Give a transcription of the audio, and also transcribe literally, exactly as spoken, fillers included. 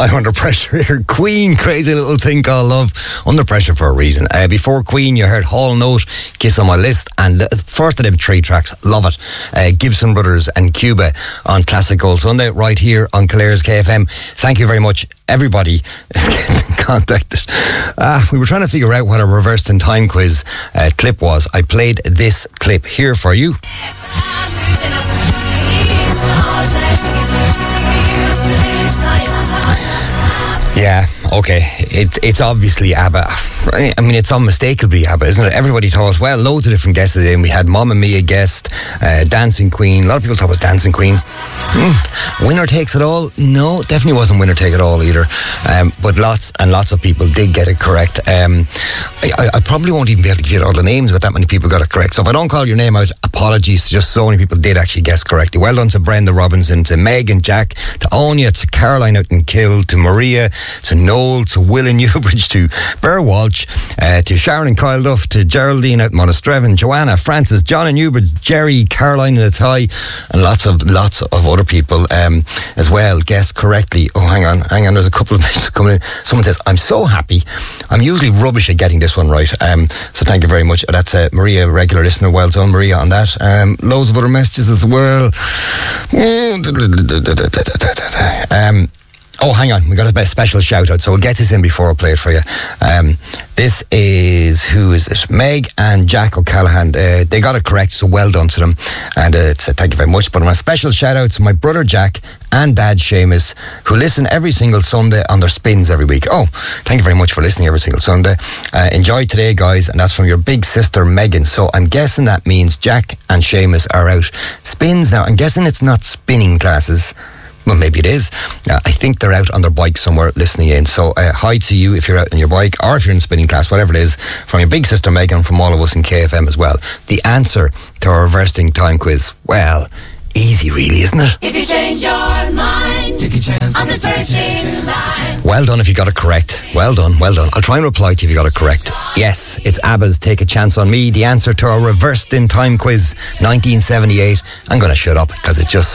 I'm under pressure here. Queen, Crazy Little Thing Called Love. Under pressure for a reason. Uh, before Queen, you heard Hall Note, Kiss on My List, and the first of them three tracks, love it. Uh, Gibson Brothers and Cuba on Classic Gold Sunday, right here on Clare's K F M. Thank you very much, everybody. Contact us. Uh, we were trying to figure out what a reversed in time quiz uh, clip was. I played this clip here for you. Yeah, okay. It, it's obviously ABBA. I mean, it's unmistakably ABBA, isn't it? Everybody thought, well, loads of different guesses in. We had Mamma Mia guest, uh, Dancing Queen. A lot of people thought it was Dancing Queen. Mm. Winner Takes It All? No, definitely wasn't Winner Take It All either. Um, but lots and lots of people did get it correct. Um, I, I probably won't even be able to give you all the names, but that many people got it correct. So if I don't call your name out, apologies. Just so many people did actually guess correctly. Well done to Brenda Robinson, to Meg and Jack, to Anya, to Caroline out in Kill, to Maria, to Noel, to Will in Newbridge, to Bear Walsh, uh, to Sharon and Kyle Duff, to Geraldine out in Monastrevin, Joanna, Francis, John in Newbridge, Jerry, Caroline in Athy, and lots of lots of other people um, as well guessed correctly. Oh, hang on, hang on, there's a couple of messages coming in. Someone says, I'm so happy. I'm usually rubbish at getting this one right. Um, so thank you very much. That's uh, Maria, regular listener. Well done, Maria, on that. Um, loads of other messages as well. Um, Oh, hang on. We got a special shout out, so we'll get this in before I play it for you. Um, this is, who is it? Meg and Jack O'Callaghan. Uh, they got it correct, so well done to them. And uh, it's, uh, thank you very much. But my special shout out to my brother Jack and dad Seamus, who listen every single Sunday on their spins every week. Oh, thank you very much for listening every single Sunday. Uh, enjoy today, guys. And that's from your big sister Megan. So I'm guessing that means Jack and Seamus are out spins now. I'm guessing it's not spinning classes. Well, maybe it is. Uh, I think they're out on their bike somewhere listening in. So uh, hi to you if you're out on your bike or if you're in spinning class, whatever it is, from your big sister Megan, from all of us in K F M as well. The answer to our reversing time quiz, well, easy really, isn't it? If you change your mind, take a chance on the first in line. Well done if you got it correct. Well done, well done. I'll try and reply to you if you got it correct. Yes, it's ABBA's Take a Chance on Me, the answer to our reversed in time quiz, nineteen seventy-eight. I'm going to shut up because it just